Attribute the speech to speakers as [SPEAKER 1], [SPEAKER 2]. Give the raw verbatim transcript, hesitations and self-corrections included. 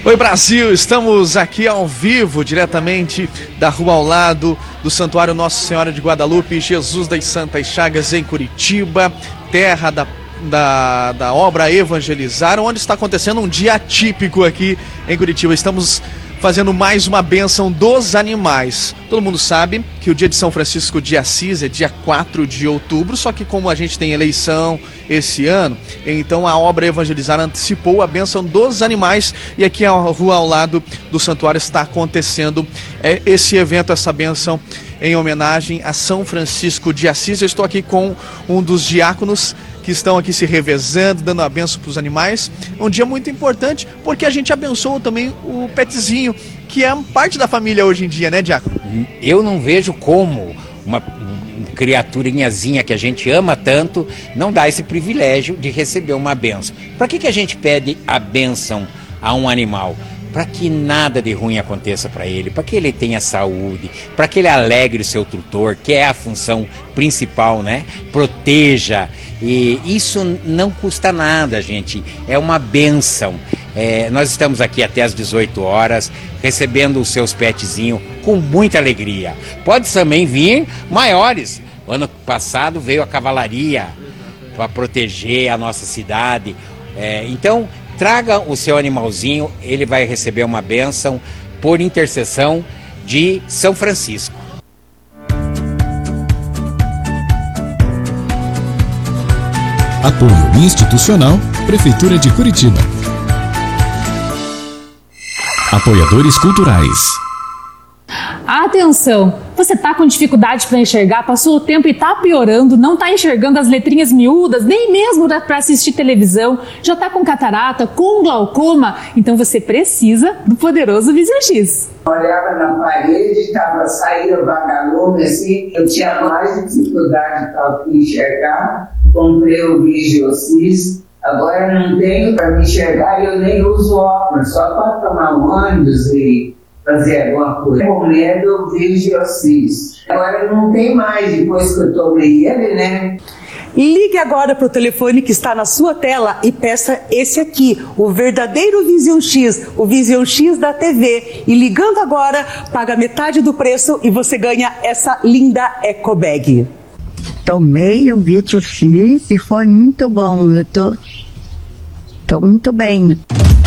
[SPEAKER 1] Oi Brasil, estamos aqui ao vivo, diretamente da rua ao lado do Santuário Nossa Senhora de Guadalupe, Jesus das Santas Chagas, em Curitiba, terra da, da, da obra Evangelizar, onde está acontecendo um dia atípico aqui em Curitiba. Estamos fazendo mais uma bênção dos animais. Todo mundo sabe que o dia de São Francisco de Assis é dia quatro de outubro, só que como a gente tem eleição esse ano, então a obra Evangelizar antecipou a bênção dos animais, e aqui a rua ao lado do santuário está acontecendo é, esse evento, essa bênção em homenagem a São Francisco de Assis. Eu estou aqui com um dos diáconos que estão aqui se revezando, dando a bênção para os animais. Um dia muito importante, porque a gente abençoa também o petzinho, que é parte da família hoje em dia, né, diácono?
[SPEAKER 2] Eu não vejo como uma criaturinhazinha que a gente ama tanto não dá esse privilégio de receber uma bênção. Para que que a gente pede a bênção a um animal? Para que nada de ruim aconteça para ele, para que ele tenha saúde, para que ele alegre o seu tutor, que é a função principal, né? Proteja. E isso não custa nada, gente. É uma bênção. É, nós estamos aqui até às dezoito horas, recebendo os seus petzinhos com muita alegria. Pode também vir maiores. Ano passado veio a cavalaria para proteger a nossa cidade. É, então, traga o seu animalzinho, ele vai receber uma bênção por intercessão de São Francisco.
[SPEAKER 3] Apoio institucional, Prefeitura de Curitiba. Apoiadores culturais.
[SPEAKER 4] Atenção! Você está com dificuldade para enxergar, passou o tempo e está piorando, não está enxergando as letrinhas miúdas, nem mesmo para assistir televisão, já está com catarata, com glaucoma, então você precisa do poderoso Vision X.
[SPEAKER 5] Olhava na parede, estava saindo vagalume assim, eu tinha mais dificuldade para enxergar, comprei o Vision X, agora não tenho para me enxergar e eu nem uso óculos, só para tomar um ônibus e fazer alguma coisa. Com medo, Vision X. Agora não tem mais, depois que eu tomei ele, né?
[SPEAKER 6] Ligue agora para o telefone que está na sua tela e peça esse aqui, o verdadeiro Vision X, o Vision X da T V. E ligando agora, paga metade do preço e você ganha essa linda Eco Bag.
[SPEAKER 7] Tomei o Vision X e foi muito bom, eu tô, tô muito bem.